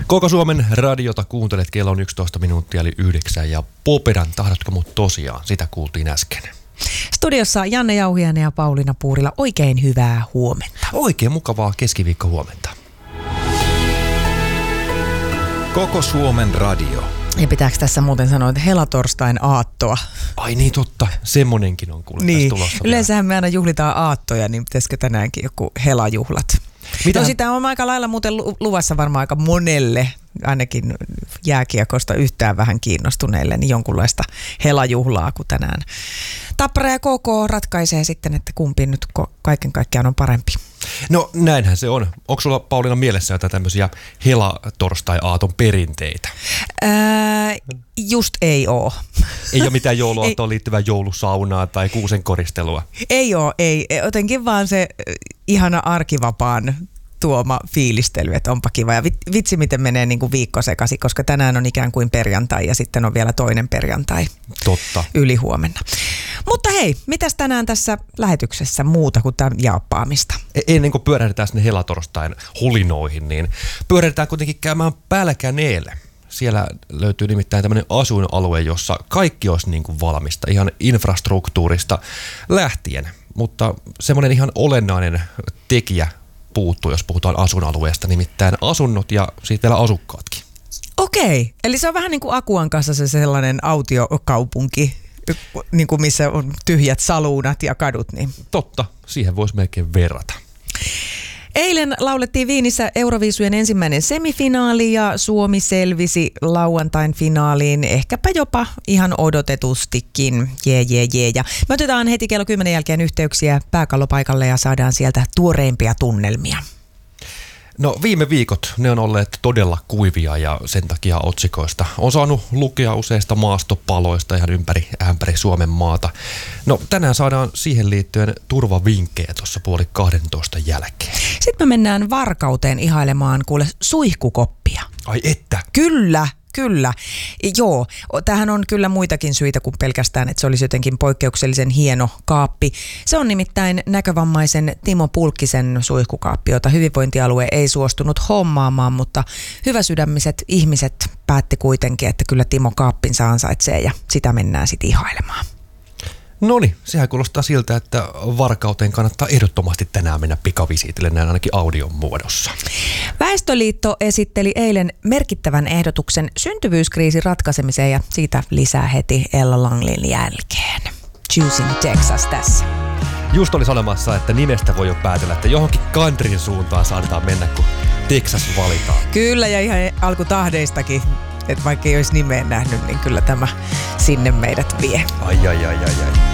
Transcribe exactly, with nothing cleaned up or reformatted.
Koko Suomen radiota kuuntelet, kello on yksitoista minuuttia eli yhdeksän ja Popedan tahdotko mut tosiaan, sitä kuultiin äsken. Studiossa Janne Jauhiainen ja Pauliina Puurila, oikein hyvää huomenta. Oikein mukavaa keskiviikko huomenta. Koko Suomen radio. Ja pitääkö tässä muuten sanoa, että helatorstain aattoa? Ai niin totta, semmonenkin on kuule niin. tässä tulossa. Yleensähän me aina juhlitaan aattoja, niin pitäisikö tänäänkin joku helajuhlat? Mitä? No sitä on aika lailla muuten luvassa varmaan aika monelle, ainakin jääkiekosta yhtään vähän kiinnostuneille, niin jonkunlaista helajuhlaa, kun tänään Tappara ja K K ratkaisee sitten, että kumpi nyt kaiken kaikkiaan on parempi. No näinhän se on. Onko sulla, Pauliina, mielessä jotain tämmöisiä helatorstai-aaton perinteitä? Ää, just ei oo. Ei ole mitään jouluaattoon liittyvää joulusaunaa tai kuusen koristelua? Ei oo, ei. Jotenkin vaan se ihana arkivapaan tuoma fiilistely, että onpa kiva. Ja vitsi, miten menee niin kuin viikko sekaisin, koska tänään on ikään kuin perjantai ja sitten on vielä toinen perjantai. Totta. Ylihuomenna. Mutta hei, mitäs tänään tässä lähetyksessä muuta kuin tämän jaappaamista? Ennen kuin pyörähdetään sinne helatorstain hulinoihin, niin pyörähdetään kuitenkin käymään Pälkäneelle. Siellä löytyy nimittäin tämmöinen asuinalue, jossa kaikki olisi niin kuin valmista, ihan infrastruktuurista lähtien. Mutta semmoinen ihan olennainen tekijä puuttuu, jos puhutaan asuinalueesta, nimittäin asunnot ja siitä vielä asukkaatkin. Okei, eli se on vähän niin kuin Akuan kanssa se sellainen autiokaupunki, niin kuin missä on tyhjät saluunat ja kadut. Niin. Totta, siihen voisi melkein verrata. Eilen laulettiin Viinissä Euroviisujen ensimmäinen semifinaali ja Suomi selvisi lauantain finaaliin, ehkäpä jopa ihan odotetustikin. Jee, jee, jee. Ja me otetaan heti kello kymmenen jälkeen yhteyksiä pääkallopaikalle ja saadaan sieltä tuoreimpia tunnelmia. No viime viikot ne on olleet todella kuivia ja sen takia otsikoista on saanut lukea useista maastopaloista ihan ympäri ämpäri Suomen maata. No tänään saadaan siihen liittyen turvavinkkejä tuossa puoli kahdentoista jälkeen. Sitten me mennään Varkauteen ihailemaan kuule suihkukoppia. Ai että? Kyllä. Kyllä. Joo, tämähän on kyllä muitakin syitä kuin pelkästään, että se olisi jotenkin poikkeuksellisen hieno kaappi. Se on nimittäin näkövammaisen Timo Pulkkisen suihkukaappi, jota hyvinvointialue ei suostunut hommaamaan, mutta hyväsydämiset ihmiset päätti kuitenkin, että kyllä Timo kaappinsa ansaitsee ja sitä mennään sitten ihailemaan. Noniin, sehän kuulostaa siltä, että Varkauteen kannattaa ehdottomasti tänään mennä pikavisiitille näin ainakin audion muodossa. Väestöliitto esitteli eilen merkittävän ehdotuksen syntyvyyskriisin ratkaisemiseen ja siitä lisää heti Ella Langlin jälkeen. Choosing Texas tässä. Just oli sanomassa, että nimestä voi jo päätellä, että johonkin countryn suuntaan saadaan mennä, kun Texas valitaan. Kyllä, ja ihan alkutahdeistakin, että vaikka ei olisi nimeä nähnyt, niin kyllä tämä sinne meidät vie. Ai ai ai ai ai.